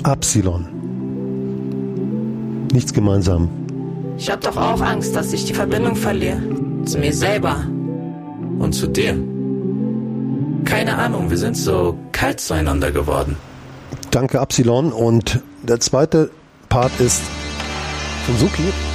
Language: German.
Absilon. Nichts gemeinsam. Ich hab doch auch Angst, dass ich die Verbindung verliere. Zu mir selber. Und zu dir. Keine Ahnung, wir sind so kalt zueinander geworden. Danke, Absilon. Und der zweite Part ist von Suki.